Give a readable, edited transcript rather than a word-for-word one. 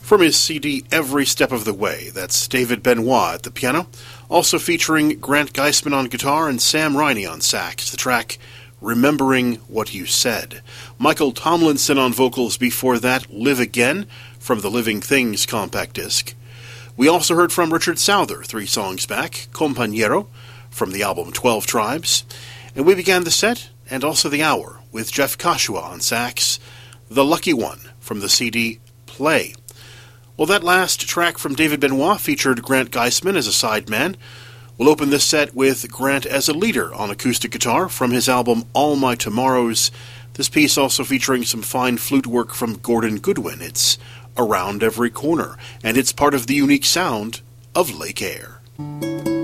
From his CD Every Step of the Way, that's David Benoit at the piano, also featuring Grant Geisman on guitar and Sam Riney on sax, the track Remembering What You Said. Michael Tomlinson on vocals before that, Live Again, from the Living Things compact disc. We also heard from Richard Souther 3 songs back, Compañero, from the album 12 Tribes. And we began the set, and also the hour, with Jeff Kashua on sax, The Lucky One, from the CD Play. Well, that last track from David Benoit featured Grant Geisman as a sideman. We'll open this set with Grant as a leader on acoustic guitar from his album All My Tomorrows. This piece also featuring some fine flute work from Gordon Goodwin. It's Around Every Corner, and it's part of the unique sound of Lake Air.